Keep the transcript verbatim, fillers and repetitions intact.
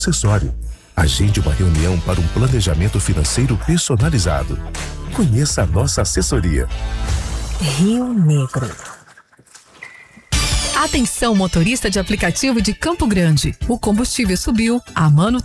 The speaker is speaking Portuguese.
acessório. Agende uma reunião para um planejamento financeiro personalizado. Conheça a nossa assessoria. Rio Negro. Atenção, motorista de aplicativo de Campo Grande. O combustível subiu, a manutenção